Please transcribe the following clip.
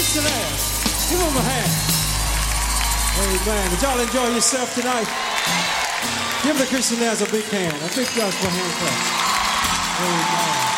Christian Ayers. Give him a hand. Amen. Did y'all enjoy yourself tonight? Give the Christian Ayers a big hand. A big gospel hand clap. Amen.